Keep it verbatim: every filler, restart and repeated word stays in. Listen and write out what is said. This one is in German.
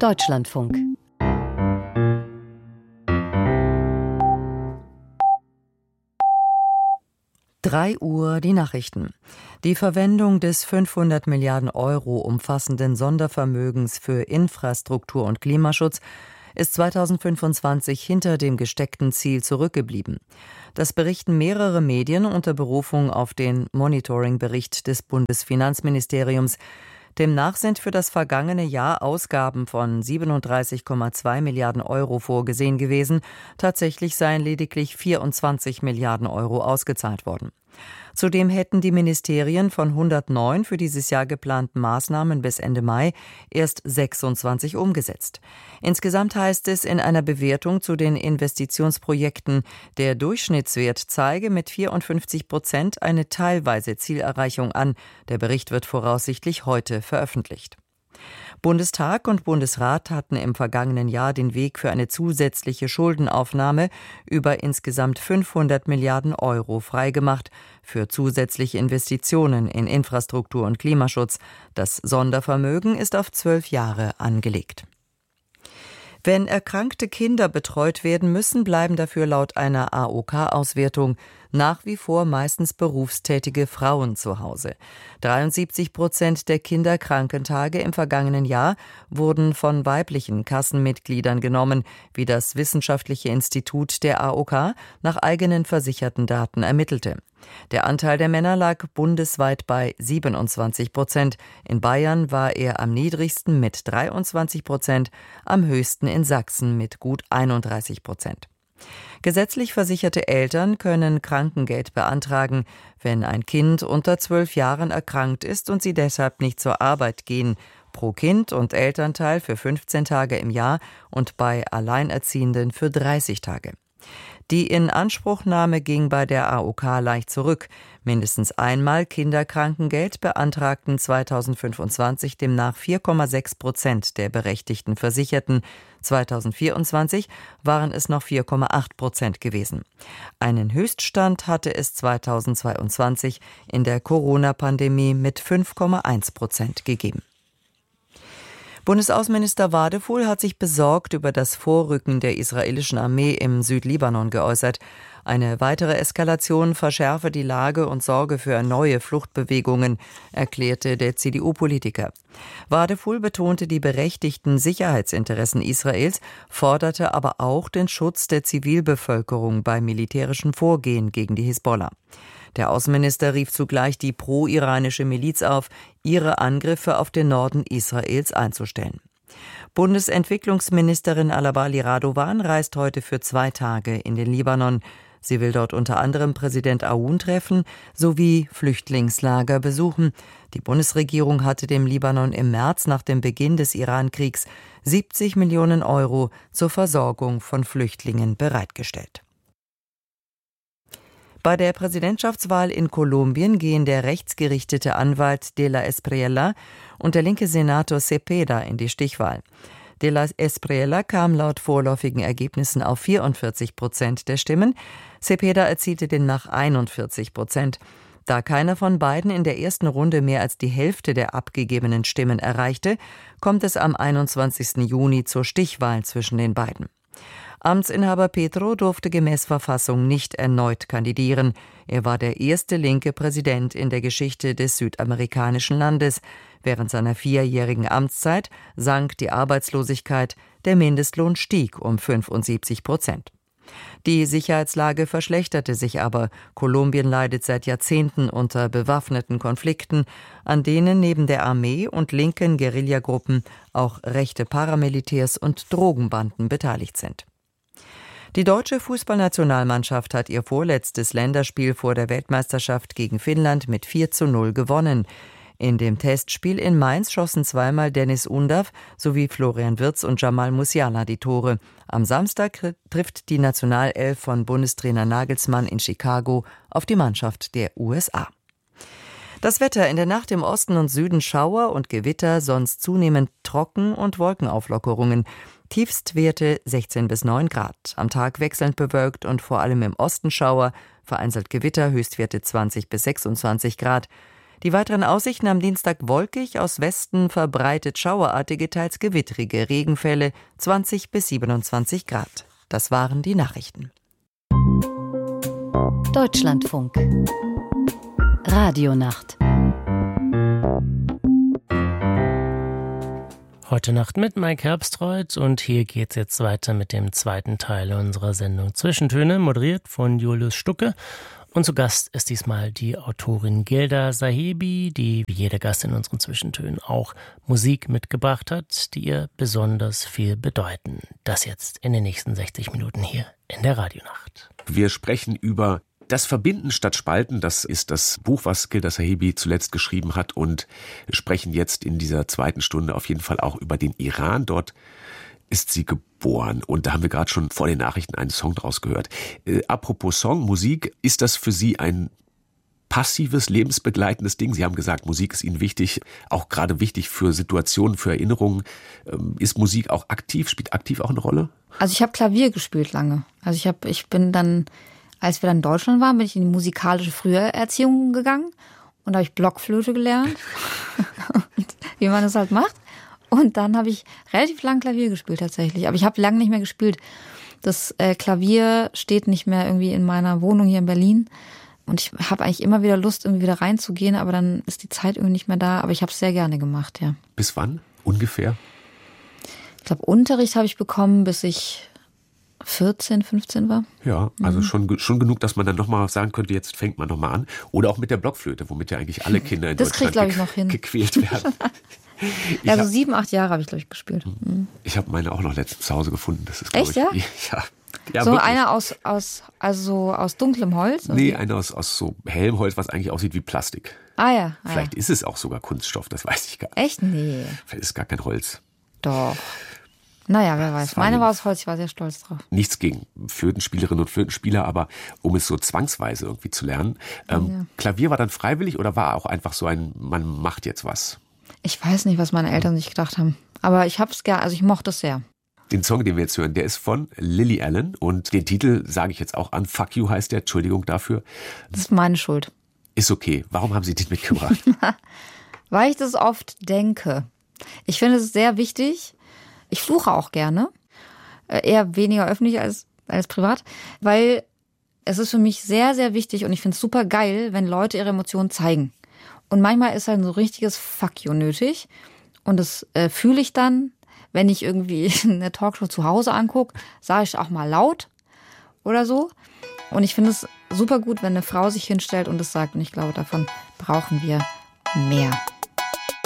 Deutschlandfunk. Drei Uhr die Nachrichten. Die Verwendung des fünfhundert Milliarden Euro umfassenden Sondervermögens für Infrastruktur und Klimaschutz ist zweitausendfünfundzwanzig hinter dem gesteckten Ziel zurückgeblieben. Das berichten mehrere Medien unter Berufung auf den Monitoring-Bericht des Bundesfinanzministeriums. Demnach sind für das vergangene Jahr Ausgaben von siebenunddreißig Komma zwei Milliarden Euro vorgesehen gewesen. Tatsächlich seien lediglich vierundzwanzig Milliarden Euro ausgezahlt worden. Zudem hätten die Ministerien von hundertneun für dieses Jahr geplanten Maßnahmen bis Ende Mai erst sechsundzwanzig umgesetzt. Insgesamt heißt es in einer Bewertung zu den Investitionsprojekten, der Durchschnittswert zeige mit vierundfünfzig Prozent eine teilweise Zielerreichung an. Der Bericht wird voraussichtlich heute veröffentlicht. Bundestag und Bundesrat hatten im vergangenen Jahr den Weg für eine zusätzliche Schuldenaufnahme über insgesamt fünfhundert Milliarden Euro freigemacht für zusätzliche Investitionen in Infrastruktur und Klimaschutz. Das Sondervermögen ist auf zwölf Jahre angelegt. Wenn erkrankte Kinder betreut werden müssen, bleiben dafür laut einer A O K-Auswertung nach wie vor meistens berufstätige Frauen zu Hause. dreiundsiebzig Prozent der Kinderkrankentage im vergangenen Jahr wurden von weiblichen Kassenmitgliedern genommen, wie das Wissenschaftliche Institut der A O K nach eigenen versicherten Daten ermittelte. Der Anteil der Männer lag bundesweit bei siebenundzwanzig Prozent. In Bayern war er am niedrigsten mit dreiundzwanzig Prozent, am höchsten in Sachsen mit gut einunddreißig Prozent. Gesetzlich versicherte Eltern können Krankengeld beantragen, wenn ein Kind unter zwölf Jahren erkrankt ist und sie deshalb nicht zur Arbeit gehen. Pro Kind und Elternteil für fünfzehn Tage im Jahr und bei Alleinerziehenden für dreißig Tage. Die Inanspruchnahme ging bei der A O K leicht zurück. Mindestens einmal Kinderkrankengeld beantragten zweitausendfünfundzwanzig demnach vier Komma sechs Prozent der berechtigten Versicherten. zweitausendvierundzwanzig waren es noch vier Komma acht Prozent gewesen. Einen Höchststand hatte es zweitausendzweiundzwanzig in der Corona-Pandemie mit fünf Komma eins Prozent gegeben. Bundesaußenminister Wadefuhl hat sich besorgt über das Vorrücken der israelischen Armee im Südlibanon geäußert. Eine weitere Eskalation verschärfe die Lage und sorge für neue Fluchtbewegungen, erklärte der C D U-Politiker. Wadefuhl betonte die berechtigten Sicherheitsinteressen Israels, forderte aber auch den Schutz der Zivilbevölkerung bei militärischen Vorgehen gegen die Hisbollah. Der Außenminister rief zugleich die pro-iranische Miliz auf, ihre Angriffe auf den Norden Israels einzustellen. Bundesentwicklungsministerin Alabali Radovan reist heute für zwei Tage in den Libanon. Sie will dort unter anderem Präsident Aoun treffen sowie Flüchtlingslager besuchen. Die Bundesregierung hatte dem Libanon im März nach dem Beginn des Iran-Kriegs siebzig Millionen Euro zur Versorgung von Flüchtlingen bereitgestellt. Bei der Präsidentschaftswahl in Kolumbien gehen der rechtsgerichtete Anwalt de la Espriella und der linke Senator Cepeda in die Stichwahl. De la Espriella kam laut vorläufigen Ergebnissen auf vierundvierzig Prozent der Stimmen, Cepeda erzielte demnach einundvierzig Prozent. Da keiner von beiden in der ersten Runde mehr als die Hälfte der abgegebenen Stimmen erreichte, kommt es am einundzwanzigsten Juni zur Stichwahl zwischen den beiden. Amtsinhaber Petro durfte gemäß Verfassung nicht erneut kandidieren. Er war der erste linke Präsident in der Geschichte des südamerikanischen Landes. Während seiner vierjährigen Amtszeit sank die Arbeitslosigkeit, der Mindestlohn stieg um fünfundsiebzig Prozent. Die Sicherheitslage verschlechterte sich aber. Kolumbien leidet seit Jahrzehnten unter bewaffneten Konflikten, an denen neben der Armee und linken Guerillagruppen auch rechte Paramilitärs und Drogenbanden beteiligt sind. Die deutsche Fußballnationalmannschaft hat ihr vorletztes Länderspiel vor der Weltmeisterschaft gegen Finnland mit vier zu null gewonnen. In dem Testspiel in Mainz schossen zweimal Dennis Undav sowie Florian Wirtz und Jamal Musiala die Tore. Am Samstag trifft die Nationalelf von Bundestrainer Nagelsmann in Chicago auf die Mannschaft der U S A. Das Wetter: in der Nacht im Osten und Süden Schauer und Gewitter, sonst zunehmend trocken und Wolkenauflockerungen. Tiefstwerte sechzehn bis neun Grad. Am Tag wechselnd bewölkt und vor allem im Osten Schauer, vereinzelt Gewitter, Höchstwerte zwanzig bis sechsundzwanzig Grad. Die weiteren Aussichten: am Dienstag wolkig, aus Westen verbreitet schauerartige, teils gewittrige Regenfälle, zwanzig bis siebenundzwanzig Grad. Das waren die Nachrichten. Deutschlandfunk. Radionacht. Heute Nacht mit Mike Herbstreuth, und hier geht's jetzt weiter mit dem zweiten Teil unserer Sendung Zwischentöne, moderiert von Julius Stucke. Und zu Gast ist diesmal die Autorin Gilda Sahibi, die wie jeder Gast in unseren Zwischentönen auch Musik mitgebracht hat, die ihr besonders viel bedeuten. Das jetzt in den nächsten sechzig Minuten hier in der Radionacht. Wir sprechen über Das Verbinden statt Spalten. Das ist das Buch, was Gilda Sahibi zuletzt geschrieben hat, und wir sprechen jetzt in dieser zweiten Stunde auf jeden Fall auch über den Iran. Dort ist sie geboren, und da haben wir gerade schon vor den Nachrichten einen Song draus gehört. Äh, apropos Song, Musik, ist das für Sie ein passives, lebensbegleitendes Ding? Sie haben gesagt, Musik ist Ihnen wichtig, auch gerade wichtig für Situationen, für Erinnerungen. Ähm, ist Musik auch aktiv, spielt aktiv auch eine Rolle? Also ich habe Klavier gespielt lange. Also ich habe, ich bin dann, als wir dann in Deutschland waren, bin ich in die musikalische Früherziehung gegangen, und da habe ich Blockflöte gelernt, wie man das halt macht. Und dann habe ich relativ lang Klavier gespielt tatsächlich. Aber ich habe lange nicht mehr gespielt. Das äh, Klavier steht nicht mehr irgendwie in meiner Wohnung hier in Berlin. Und ich habe eigentlich immer wieder Lust, irgendwie wieder reinzugehen. Aber dann ist die Zeit irgendwie nicht mehr da. Aber ich habe es sehr gerne gemacht, ja. Bis wann ungefähr? Ich glaube, Unterricht habe ich bekommen, bis ich vierzehn, fünfzehn war. Ja, also mhm. schon, schon genug, dass man dann nochmal sagen könnte, jetzt fängt man nochmal an. Oder auch mit der Blockflöte, womit ja eigentlich alle Kinder in das Deutschland krieg, ich, noch hin. gequält werden. Ich ja, so hab, sieben, acht Jahre habe ich, glaube ich, gespielt. Mhm. Ich habe meine auch noch letztens zu Hause gefunden. Das ist, echt, ich, ja? ja? Ja, so wirklich. einer aus, aus, also aus dunklem Holz? Nee, wie? einer aus, aus so hellem Holz, was eigentlich aussieht wie Plastik. Ah ja. Ah, Vielleicht ja. ist es auch sogar Kunststoff, das weiß ich gar nicht. Echt? Nee. Vielleicht ist es gar kein Holz. Doch. Naja, wer weiß. War Meine war aus Holz, ich war sehr stolz drauf. Nichts gegen Flötenspielerinnen und Flötenspieler, aber um es so zwangsweise irgendwie zu lernen. Ähm, ja. Klavier war dann freiwillig oder war auch einfach so ein, man macht jetzt was? Ich weiß nicht, was meine Eltern sich gedacht haben. Aber ich hab's gern, also ich mochte es sehr. Den Song, den wir jetzt hören, der ist von Lily Allen, und den Titel sage ich jetzt auch an. Fuck You heißt der, Entschuldigung dafür. Das ist meine Schuld. Ist okay. Warum haben Sie den mitgebracht? Weil ich das oft denke. Ich finde es sehr wichtig. Ich fluche auch gerne. Eher weniger öffentlich als, als privat. Weil es ist für mich sehr, sehr wichtig, und ich finde es super geil, wenn Leute ihre Emotionen zeigen. Und manchmal ist halt so ein richtiges Fuck you nötig. Und das äh, fühle ich dann, wenn ich irgendwie eine Talkshow zu Hause angucke, sage ich auch mal laut oder so. Und ich finde es super gut, wenn eine Frau sich hinstellt und das sagt. Und ich glaube, davon brauchen wir mehr.